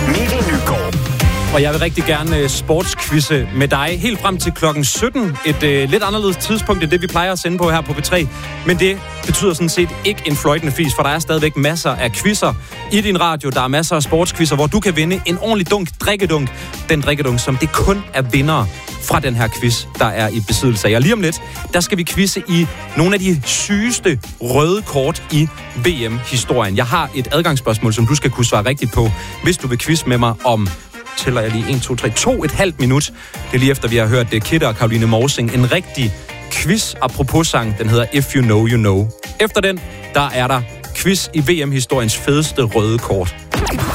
Mikkel Nygaard. Og jeg vil rigtig gerne sportsquizze med dig helt frem til klokken 17. Et lidt anderledes tidspunkt end det, vi plejer at sende på her på P3. Men det betyder sådan set ikke en fløjtende fis, for der er stadigvæk masser af quizzer i din radio. Der er masser af sportsquizzer, hvor du kan vinde en ordentlig drikkedunk. Den drikkedunk, som det kun er vindere fra den her quiz, der er i besiddelse af. Og lige om lidt, der skal vi quizze i nogle af de sygeste røde kort i VM-historien. Jeg har et adgangsspørgsmål, som du skal kunne svare rigtigt på, hvis du vil quizze med mig om... tæller jeg lige 1, 2, 3, 2,5 minut. Det er lige efter, vi har hørt Kidder og Caroline Morsing. En rigtig quiz apropos sang. Den hedder If You Know, You Know. Efter den, der er der quiz i VM-historiens fedeste røde kort.